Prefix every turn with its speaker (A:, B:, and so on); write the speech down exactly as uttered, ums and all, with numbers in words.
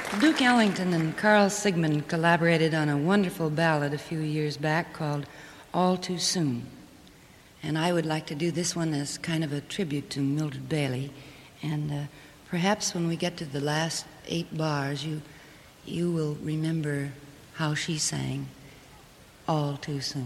A: Duke Ellington and Carl Sigmund collaborated on a wonderful ballad a few years back called All Too Soon. And I would like to do this one as kind of a tribute to Mildred Bailey. And uh, perhaps when we get to the last eight bars, you, you will remember how she sang All Too Soon.